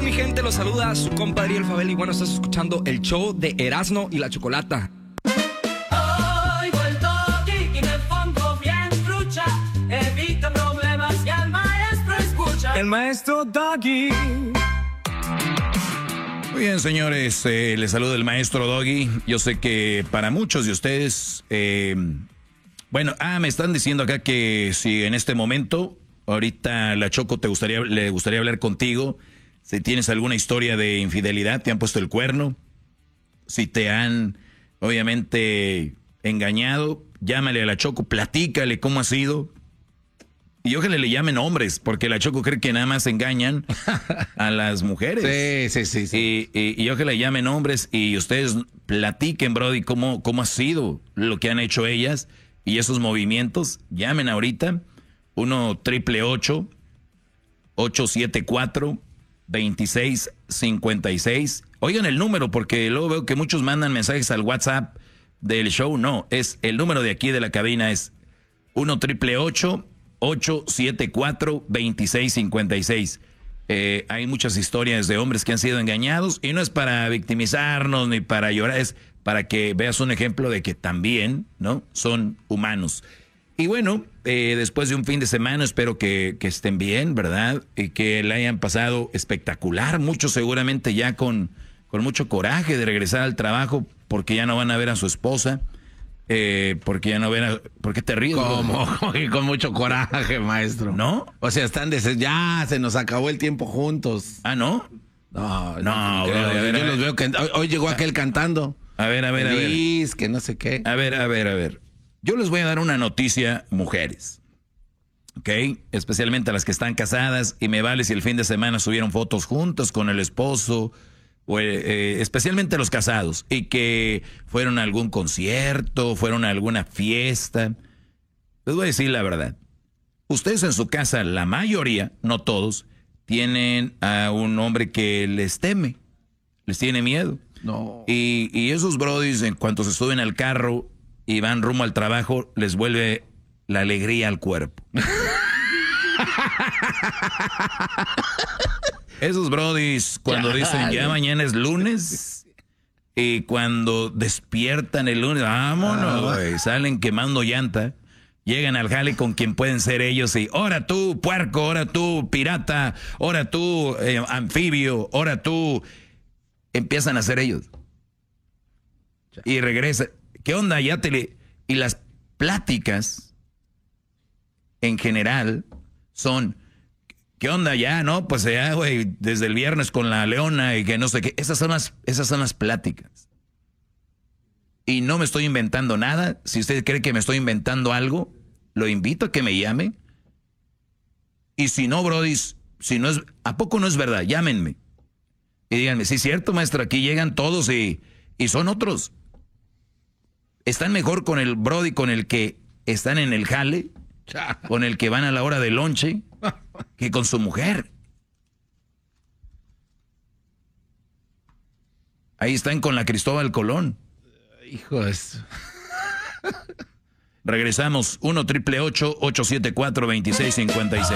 mi gente? Los saluda su compadre Ariel Fabel y bueno, estás escuchando el show de Erasmo y la Chocolata. Oigo el Doggy y me pongo bien trucha, evita problemas y al maestro escucha. El maestro Doggy. Muy bien, señores, les saluda el maestro Doggy. Yo sé que para muchos de ustedes, me están diciendo acá que si en este momento, ahorita la Choco le gustaría hablar contigo, si tienes alguna historia de infidelidad, te han puesto el cuerno, si te han, obviamente, engañado, llámale a la Choco, platícale cómo ha sido. Y ojalá le llamen hombres, porque la Choco cree que nada más engañan a las mujeres. Sí. Y ojalá le llamen hombres y ustedes platiquen, brody, cómo ha sido lo que han hecho ellas y esos movimientos. Llamen ahorita 1-888-874-2656. Oigan el número, porque luego veo que muchos mandan mensajes al WhatsApp del show. No, es el número de aquí de la cabina es 1-888-874-2656. Hay muchas historias de hombres que han sido engañados y no es para victimizarnos ni para llorar, es para que veas un ejemplo de que también, ¿no? Son humanos. Y bueno, después de un fin de semana espero que estén bien, ¿verdad? Y que la hayan pasado espectacular. Muchos seguramente ya con mucho coraje de regresar al trabajo porque ya no van a ver a su esposa. Porque ya no ven ¿por qué te ríes? ¿Cómo? Con mucho coraje, maestro. ¿No? O sea, ya se nos acabó el tiempo juntos. ¿Ah, no? No, yo los veo que hoy llegó aquel cantando. A ver. Que no sé qué. A ver. Yo les voy a dar una noticia, mujeres. ¿Ok? Especialmente a las que están casadas y me vale si el fin de semana subieron fotos juntos con el esposo. O, especialmente los casados, y que fueron a algún concierto, fueron a alguna fiesta. Les voy a decir la verdad. Ustedes en su casa, la mayoría, no todos, tienen a un hombre que les teme, les tiene miedo. No. Y esos brodis, en cuanto se suben al carro y van rumbo al trabajo, les vuelve la alegría al cuerpo. Esos brodis, cuando dicen ya mañana es lunes, y cuando despiertan el lunes, vámonos, güey, salen quemando llanta, llegan al jale con quien pueden ser ellos y, ahora tú, puerco, ahora tú, pirata, ahora tú, anfibio, ahora tú, empiezan a ser ellos. Y regresan. ¿Qué onda? Y las pláticas, en general, son... ¿Qué onda ya, no? Pues ya, güey, desde el viernes con la leona y que no sé qué. Esas son las pláticas. Y no me estoy inventando nada. Si usted cree que me estoy inventando algo, lo invito a que me llame. Y si no, brodis, si no es, ¿a poco no es verdad? Llámenme. Y díganme, sí, es cierto, maestro, aquí llegan todos y son otros. Están mejor con el brody con el que están en el jale, con el que van a la hora del lonche, que con su mujer. Ahí están con la Cristóbal Colón. Hijos. Regresamos 1-888-874-2656.